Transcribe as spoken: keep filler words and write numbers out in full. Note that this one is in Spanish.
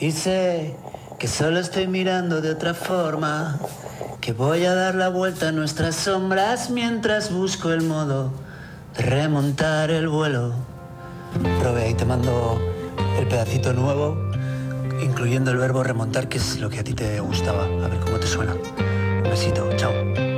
Y sé que solo estoy mirando de otra forma, que voy a dar la vuelta a nuestras sombras mientras busco el modo de remontar el vuelo. Probé y te mando el pedacito nuevo, incluyendo el verbo remontar, que es lo que a ti te gustaba. A ver cómo te suena. Un besito, chao.